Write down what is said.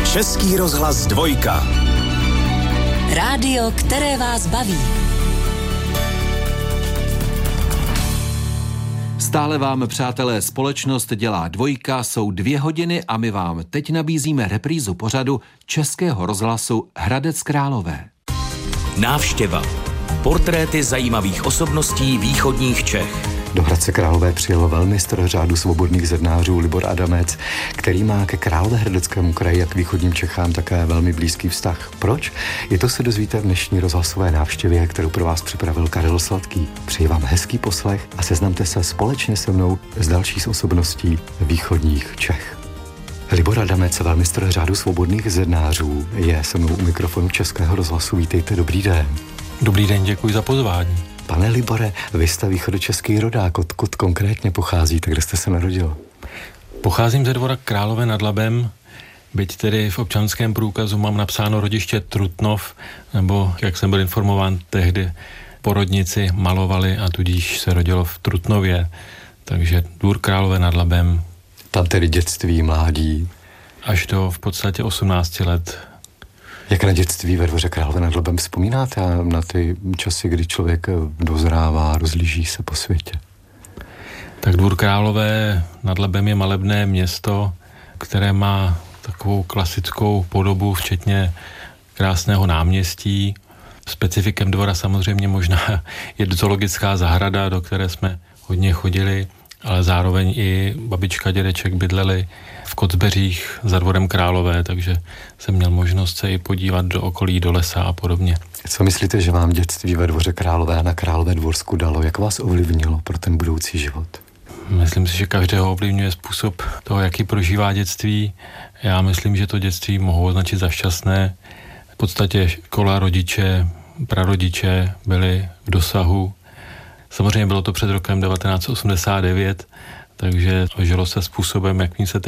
Český rozhlas 2. Rádio, které vás baví. Stále vám, přátelé, společnost dělá 2, jsou 2 hodiny a my vám teď nabízíme reprízu pořadu Českého rozhlasu Hradec Králové. Návštěva. Portréty zajímavých osobností východních Čech. Do Hradce Králové přijel velmistr řádu svobodných zednářů Libor Adamec, který má ke Královéhradeckému kraji a k východním Čechám také velmi blízký vztah. Proč? Je to se dozvíte v dnešní rozhlasové návštěvě, kterou pro vás připravil Karel Sladký. Přeji vám hezký poslech a seznamte se společně se mnou s další osobností východních Čech. Libor Adamec, velmistr řádu svobodných zednářů, je se mnou u mikrofonu Českého rozhlasu. Vítejte, dobrý den. Dobrý den, děkuji za pozvání. Pane Libore, vy jste východočeský rodák, odkud konkrétně pocházíte, kde jste se narodil? Pocházím ze Dvora Králové nad Labem, byť tedy v občanském průkazu mám napsáno rodiště Trutnov, nebo jak jsem byl informován tehdy, porodnici malovali a tudíž se rodilo v Trutnově, takže Dvůr Králové nad Labem. Tam tedy dětství, mládí? Až do v podstatě 18 let. Jak na dětství ve Dvoře Králové nad Labem vzpomínáte na ty časy, kdy člověk dozrává, rozlíží se po světě? Tak Dvůr Králové nad Labem je malebné město, které má takovou klasickou podobu, včetně krásného náměstí. Specifikem dvora samozřejmě možná je zoologická zahrada, do které jsme hodně chodili, ale zároveň i babička, dědeček bydleli v Kocbeřích za Dvorem Králové, takže jsem měl možnost se i podívat do okolí, do lesa a podobně. Co myslíte, že vám dětství ve Dvoře Králové a na Královédvorsku dalo? Jak vás ovlivnilo pro ten budoucí život? Myslím si, že každého ovlivňuje způsob toho, jaký prožívá dětství. Já myslím, že to dětství mohu označit za šťastné. V podstatě škola, rodiče, prarodiče byli v dosahu. Samozřejmě bylo to před rokem 1989, takže žilo se způsobem, jakým se